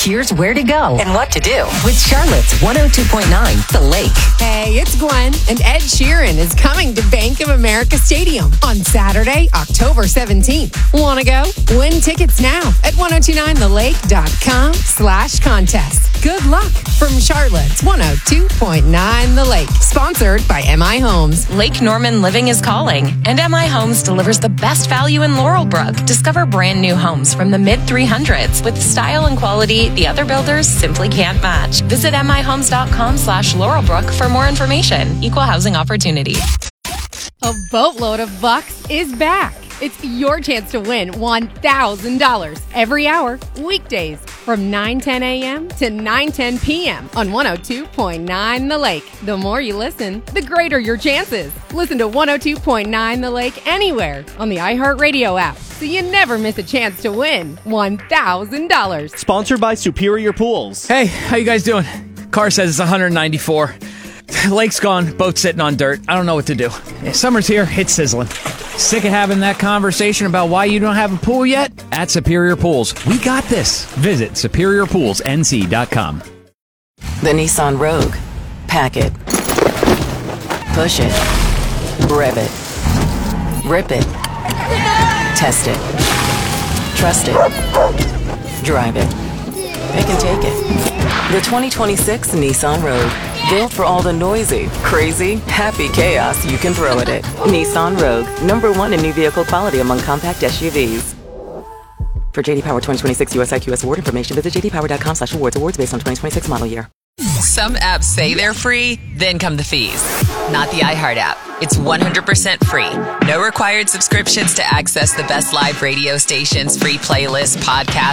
Here's where to go and what to do with Charlotte's 102.9 The Lake. Hey, it's Gwen, and Ed Sheeran is coming to Bank of America Stadium on Saturday, October 17th. Want to go? Win tickets now at 1029thelake.com/contest. Good luck from Charlotte's 102.9 The Lake. Sponsored by MI Homes. Lake Norman Living is calling, and MI Homes delivers the best value in Laurelbrook. Discover brand new homes from the mid-300s with style and quality the other builders simply can't match. Visit mihomes.com/Laurelbrook for more information. Equal housing opportunity. A boatload of bucks is back. It's your chance to win $1,000 every hour, weekdays from 9:10 a.m. to 9:10 p.m. on 102.9 The Lake. The more you listen, the greater your chances. Listen to 102.9 The Lake anywhere on the iHeartRadio app, so you never miss a chance to win $1,000. Sponsored by Superior Pools. Hey, how you guys doing? Car says it's 194. Lake's gone, boat's sitting on dirt. I don't know what to do. Summer's here, it's sizzling. Sick of having that conversation about why you don't have a pool yet? At Superior Pools, we got this. Visit SuperiorPoolsNC.com. The Nissan Rogue. Pack it. Push it. Rev it. Rip it. Test it. Trust it. Drive it. Pick and take it. The 2026 Nissan Rogue. Built for all the noisy, crazy, happy chaos you can throw at it. Nissan Rogue. #1 in new vehicle quality among compact SUVs. For JD Power 2026 US IQS award information, visit jdpower.com/awards. Awards based on 2026 model year. Some apps say they're free, then come the fees. Not the iHeart app. It's 100% free. No required subscriptions to access the best live radio stations, free playlists, podcasts,